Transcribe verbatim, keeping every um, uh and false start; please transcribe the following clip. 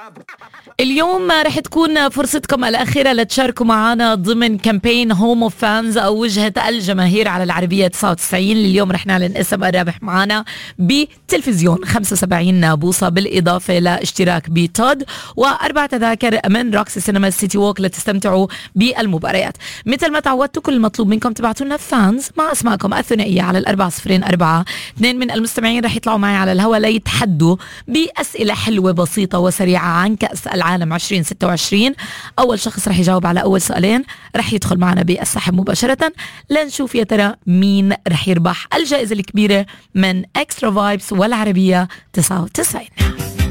اليوم رح تكون فرصتكم الأخيرة لتشاركوا معنا ضمن كامبين هوم اوف فانز أو وجهة الجماهير على العربية تسعة وتسعين. اليوم رح نعلن اسم الرابح معنا بتلفزيون خمسة وسبعين بوصة بالإضافة لاشتراك بتود وأربع تذاكر من روكسي سينما سيتي ووك لتستمتعوا بالمباريات. مثل ما تعودتوا كل المطلوب منكم تبعتوا لنا فانز مع اسماءكم الثنائية على الأربعة صفرين أربعة. اثنين من المستمعين رح يطلعوا معي على الهواء ليتحدوا بأسئلة حلوة بسيطة وسريعة عن كأس العالم عشرين ستة وعشرين. أول شخص رح يجاوب على أول سؤالين رح يدخل معنا بالسحب مباشرة لنشوف يا ترى مين رح يربح الجائزة الكبيرة من إكسترا فايبس والعربية تسعة وتسعين.